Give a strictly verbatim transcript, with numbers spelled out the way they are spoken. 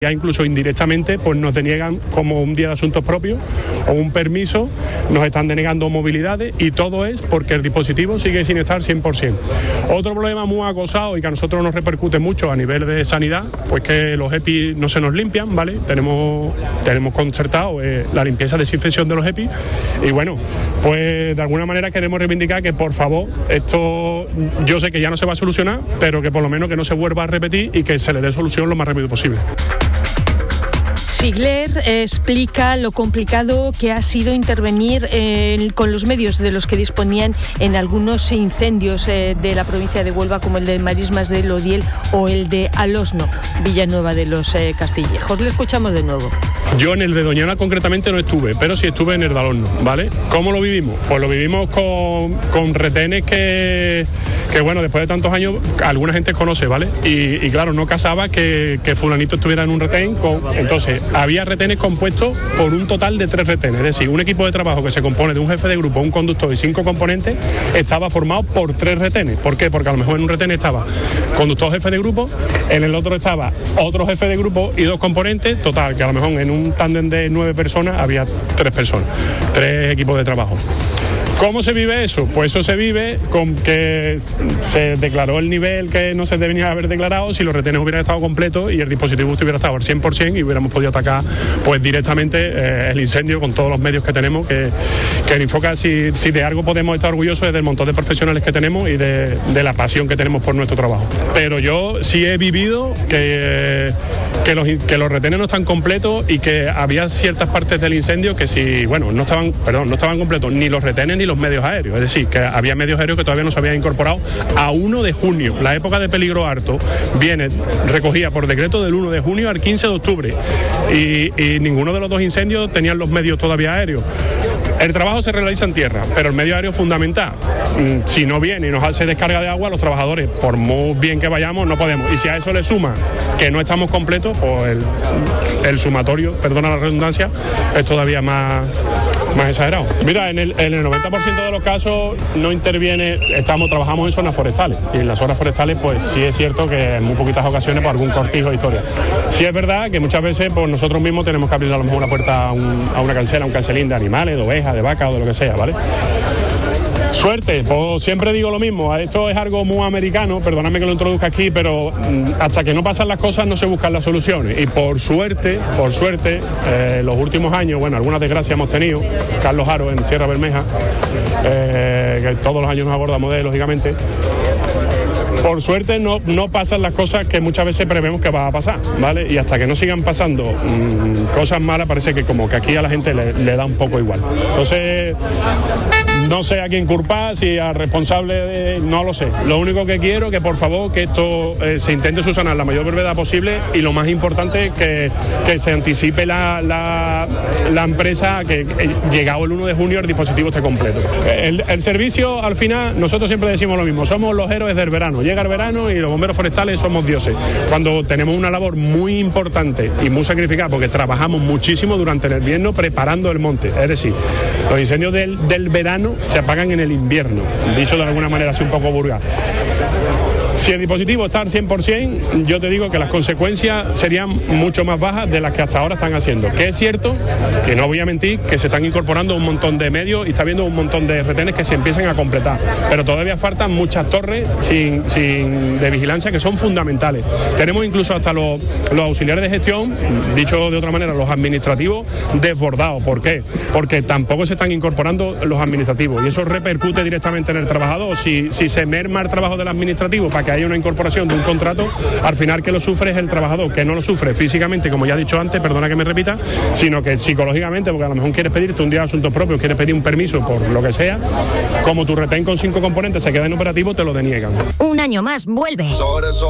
Ya incluso indirectamente pues nos deniegan como un día de asuntos propios o un permiso, nos están denegando movilidades y todo es porque el dispositivo sigue sin estar cien por ciento. Otro problema muy acosado y que a nosotros nos repercute mucho a nivel de sanidad, pues que los E P I no se nos limpian, ¿vale? Tenemos, tenemos concertado eh, la limpieza, desinfección de los E P I y bueno, pues de alguna manera queremos reivindicar que por favor, esto yo sé que ya no se va a solucionar, pero que por lo menos que no se vuelva a repetir y que se le dé solución lo más rápido posible. Sigler eh, explica lo complicado que ha sido intervenir eh, con los medios de los que disponían en algunos incendios eh, de la provincia de Huelva, como el de Marismas del Odiel o el de Alosno, Villanueva de los eh, Castillejos. Le escuchamos de nuevo. Yo en el de Doñana concretamente no estuve, pero sí estuve en el de Alosno, ¿vale? ¿Cómo lo vivimos? Pues lo vivimos con, con retenes que, que, bueno, después de tantos años, alguna gente conoce, ¿vale? Y, y claro, no casaba que, que fulanito estuviera en un retén, con, entonces había retenes compuestos por un total de tres retenes, es decir, un equipo de trabajo que se compone de un jefe de grupo, un conductor y cinco componentes, estaba formado por tres retenes. ¿Por qué? Porque a lo mejor en un retén estaba conductor, jefe de grupo, en el otro estaba otro jefe de grupo y dos componentes, total, que a lo mejor en un tándem de nueve personas había tres personas, tres equipos de trabajo. ¿Cómo se vive eso? Pues eso se vive con que se declaró el nivel que no se debería haber declarado si los retenes hubieran estado completos y el dispositivo hubiera estado al cien por ciento y hubiéramos podido atacar pues directamente eh, el incendio con todos los medios que tenemos, que, que en Infoca si, si de algo podemos estar orgullosos es del montón de profesionales que tenemos y de, de la pasión que tenemos por nuestro trabajo. Pero yo sí he vivido que, que, los, que los retenes no están completos y que había ciertas partes del incendio que si, bueno, no estaban, perdón, no estaban completos ni los retenes ni los medios aéreos, es decir, que había medios aéreos que todavía no se habían incorporado a uno de junio. La época de peligro alto viene recogida por decreto del uno de junio al quince de octubre y, y ninguno de los dos incendios tenían los medios todavía aéreos. El trabajo se realiza en tierra, pero el medio aéreo es fundamental. Si no viene y nos hace descarga de agua, los trabajadores, por muy bien que vayamos, no podemos. Y si a eso le suma que no estamos completos, pues el, el sumatorio, perdona la redundancia, es todavía más, más exagerado. Mira, en el, en el noventa por ciento de los casos no interviene, estamos, trabajamos en zonas forestales. Y en las zonas forestales, pues sí es cierto que en muy poquitas ocasiones por algún cortijo de historia. Sí es verdad que muchas veces pues, nosotros mismos tenemos que abrir a lo mejor una puerta a, un, a una cancela, a un cancelín de animales, de ovejas, de vaca o de lo que sea, ¿vale? Suerte, pues siempre digo lo mismo, esto es algo muy americano, perdóname que lo introduzca aquí, pero hasta que no pasan las cosas no se buscan las soluciones y por suerte, por suerte, eh, los últimos años, bueno, algunas desgracias hemos tenido, Carlos Haro en Sierra Bermeja, eh, que todos los años nos abordamos de él, lógicamente. Por suerte no, no pasan las cosas que muchas veces prevemos que va a pasar, ¿vale? Y hasta que no sigan pasando mmm, cosas malas, parece que como que aquí a la gente le, le da un poco igual. Entonces, no sé a quién culpar, si al responsable de, no lo sé. Lo único que quiero que por favor que esto eh, se intente subsanar la mayor brevedad posible y lo más importante que, que se anticipe la, la, la empresa que eh, llegado el uno de junio el dispositivo esté completo. El, el servicio al final, nosotros siempre decimos lo mismo, somos los héroes del verano. Llega el verano y los bomberos forestales somos dioses. Cuando tenemos una labor muy importante y muy sacrificada, porque trabajamos muchísimo durante el invierno preparando el monte. Es decir, los incendios del, del verano se apagan en el invierno, dicho de alguna manera así un poco vulgar. Si el dispositivo está al cien por ciento, yo te digo que las consecuencias serían mucho más bajas de las que hasta ahora están haciendo. Que es cierto, que no voy a mentir, que se están incorporando un montón de medios y está habiendo un montón de retenes que se empiezan a completar. Pero todavía faltan muchas torres sin, sin, de vigilancia que son fundamentales. Tenemos incluso hasta los, los auxiliares de gestión, dicho de otra manera, los administrativos desbordados. ¿Por qué? Porque tampoco se están incorporando los administrativos y eso repercute directamente en el trabajador. Si, si se merma el trabajo del administrativo para que haya una incorporación de un contrato, al final que lo sufre es el trabajador, que no lo sufre físicamente, como ya he dicho antes, perdona que me repita, sino que psicológicamente, porque a lo mejor quieres pedirte un día de asuntos propios, quieres pedir un permiso por lo que sea, como tu retén con cinco componentes se queda inoperativo, te lo deniegan. Un año más, vuelve.